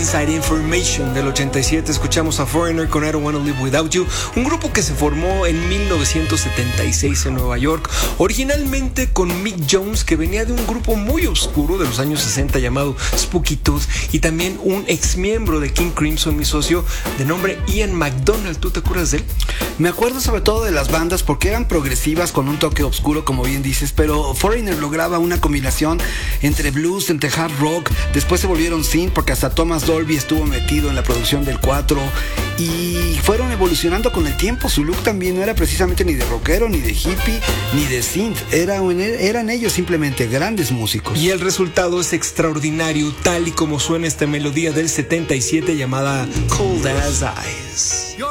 Inside Information del 87. Escuchamos a Foreigner con I Don't Wanna Live Without You, un grupo que se formó en 1976 en Nueva York, originalmente con Mick Jones, que venía de un grupo muy oscuro de los años 60 llamado Spooky Tooth, y también un ex miembro de King Crimson, mi socio, de nombre Ian McDonald. ¿Tú te acuerdas de él? Me acuerdo sobre todo de las bandas porque eran progresivas con un toque oscuro, como bien dices, pero Foreigner lograba una combinación entre blues, entre hard rock. Después se volvieron synth porque hasta Thomas Dolby estuvo metido en la producción del 4 y fueron evolucionando con el tiempo. Su look también no era precisamente ni de rockero, ni de hippie, ni de synth. Eran ellos simplemente grandes músicos. Y el resultado es extraordinario, tal y como suena esta melodía del 77 llamada Cold as Ice.